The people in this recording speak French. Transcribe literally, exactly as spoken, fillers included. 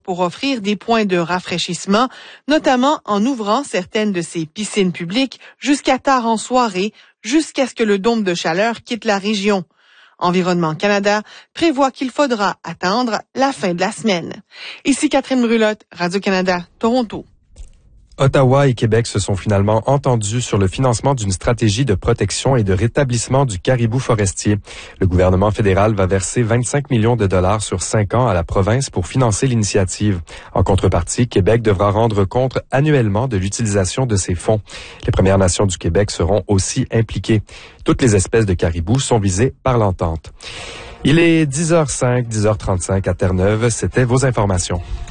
pour offrir des points de rafraîchissement, notamment en ouvrant certaines de ses piscines publiques jusqu'à tard en soirée, jusqu'à ce que le dôme de chaleur quitte la région. Environnement Canada prévoit qu'il faudra attendre la fin de la semaine. Ici Catherine Brulotte, Radio-Canada, Toronto. Ottawa et Québec se sont finalement entendus sur le financement d'une stratégie de protection et de rétablissement du caribou forestier. Le gouvernement fédéral va verser vingt-cinq millions de dollars sur cinq ans à la province pour financer l'initiative. En contrepartie, Québec devra rendre compte annuellement de l'utilisation de ces fonds. Les Premières Nations du Québec seront aussi impliquées. Toutes les espèces de caribous sont visées par l'entente. Il est dix heures cinq, dix heures trente-cinq à Terre-Neuve. C'était vos informations.